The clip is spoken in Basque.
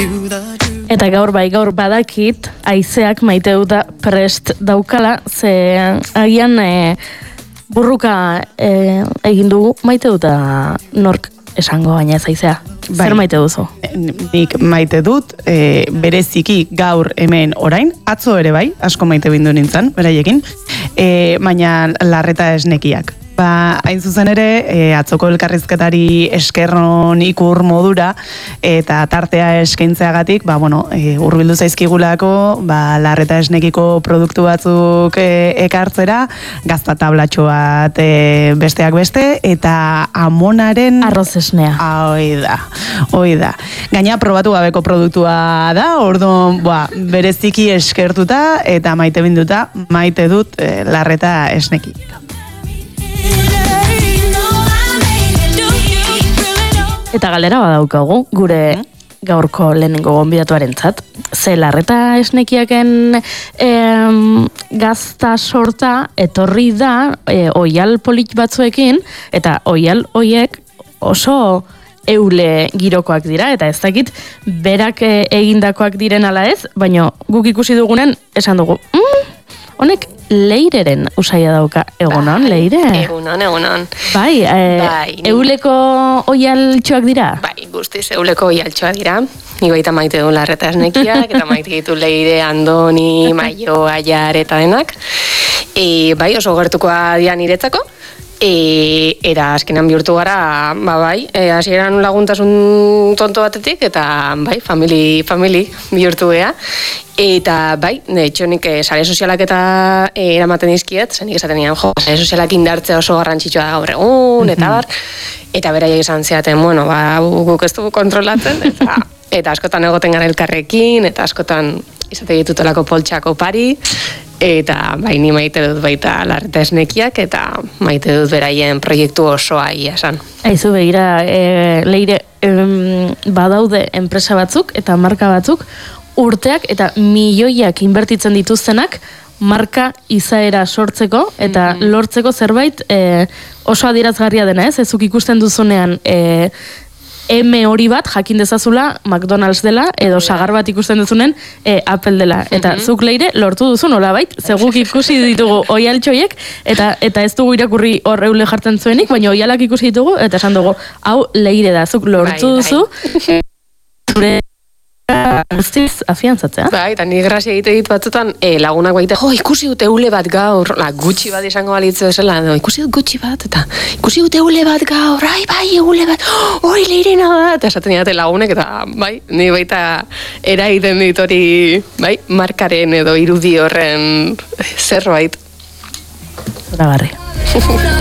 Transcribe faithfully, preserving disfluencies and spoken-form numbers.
Eta gaur bai, gaur badakit, haizeak maite duta prest daukala, ze agian e, burruka e, egin dugu maite duta nork esango baina ez haizea. Bai. Zer maite duzu? Nik maite dut, e, bereziki gaur hemen orain, atzo ere bai, asko maite bindu nintzen, beraiekin, e, baina larreta esnekiak. Ba, hain zuzen ere, e, atzoko elkarrizketari eskerron ikur modura eta tartea eskaintzeagatik, ba, bueno, e, hurbildu zaizkigulako, ba, larreta esnekiko produktu batzuk e, ekartzera, gazta tablatxo bat e, besteak beste, eta amonaren... Arroz esnea. Hoi da, hoi da. Gaina probatu gabeko produktua da, orduan, ba, bereziki eskertuta eta maite binduta, maite dut e, larreta esneki. Eta galdera badaukagu, gure gaurko lehenengo gonbidatuarentzat. Ze larreta esnekiaken em, gazta sorta etorri da e, oial polit batzuekin, eta oial hoiek oso eule girokoak dira, eta ez dakit berak e, egindakoak diren ala ez, baina guk ikusi dugunen esan dugu, mm, honek leireren usaia dauka. Egunon, bai, leire? Egunon, egunon. Bai, e, bai, euleko oialtxoak dira? Bai, guztiz, euleko oialtxoak dira. Ni baita maite du larreta esnekiak, eta maite ditu leire, andoni, maio, aiar eta denak. E, bai, oso gertukoa dira niretzako. E, eta azkenan bihurtu gara, ba bai, e, hasieran laguntasun tonto batetik, eta bai, famili, famili bihurtu gea. Eta bai, de hecho nik e, sare sozialak eta e, eramaten dizkiet, zenik esaten nian, jo, sare sozialak indartzea oso garrantzitsua da gaur egun, eta bar, eta beraiek izan zeaten, bueno, ba, guk ez du kontrolatzen, eta, eta askotan egoten gara elkarrekin, eta askotan izate ditutolako poltxako pari, eta bai, ni maite dut baita larreta esnekiak, eta maite dut beraien proiektu osoa ia esan. Aizu begira, e, leire, em, badaude enpresa batzuk eta marka batzuk, urteak eta milioiak inbertitzen dituztenak marka izaera sortzeko eta mm-hmm. lortzeko zerbait e, oso adierazgarria dena, ez? Ezuk ikusten duzunean e, M hori bat jakin dezazula McDonald's dela edo sagar bat ikusten duzunen e, Apple dela. Eta mm-hmm. zuk leire lortu duzu nolabait, zeguk ikusi ditugu oialtxoiek eta eta ez dugu irakurri hor eule jartzen zuenik, baina oialak ikusi ditugu eta esan dugu, hau leire da, zuk lortu bai, duzu. Bai. Guztiz afiantzatzea. Bai, eta ni grazia egite dit batzutan e, lagunak baite, jo, ikusi dut eule bat gaur, la, gutxi bat izango balitzu esela, no, ikusi dut gutxi bat, eta ikusi dut eule bat gaur, ai, bai, eule bat, hori leirena da, eta esaten didate lagunek, eta bai, ni baita eraiten dit hori, bai, markaren edo irudi horren zerbait. Zoragarri.